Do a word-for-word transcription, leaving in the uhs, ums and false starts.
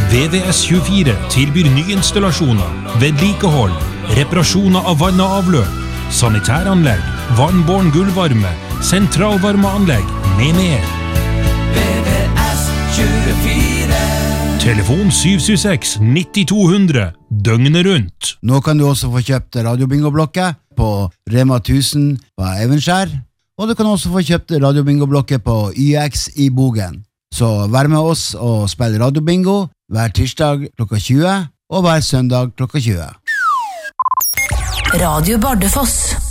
V V S tjuefire tilbyr nyinstallasjoner, vedlikehold, reparasjoner av vann og avløp, sanitæranlegg, vannbåren gulvvarme, sentralvarmeanlegg med mer. V V S tjuefire. Telefon sju sju seks nitti to hundre, døgnet rundt. Nå kan du også få kjøpt radiobingo-blokker på Rema tusen på Evenskjær, og du kan også få kjøpt radiobingo-blokker på Y X i Bogen. Så vær med oss og spill radiobingo hver tirsdag klokka tjue og hver søndag klokka tjue. Radio Bardufoss.